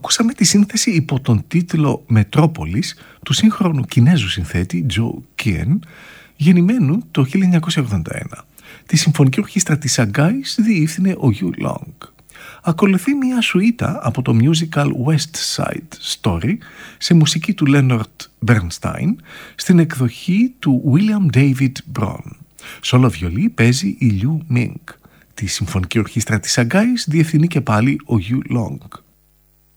Ακούσαμε τη σύνθεση υπό τον τίτλο «Μετρόπολης» του σύγχρονου Κινέζου συνθέτη Τζο Κιεν, γεννημένου το 1981. Τη συμφωνική ορχήστρα της Σαγκάης διεύθυνε ο Γιου Λόγκ. Ακολουθεί μια σουίτα από το musical West Side Story σε μουσική του Leonard Bernstein στην εκδοχή του William David Brown. Σόλο βιολί παίζει η Liu Ming. Τη συμφωνική ορχήστρα της Σαγκάης διευθυνεί και πάλι ο Γιου Λόγκ.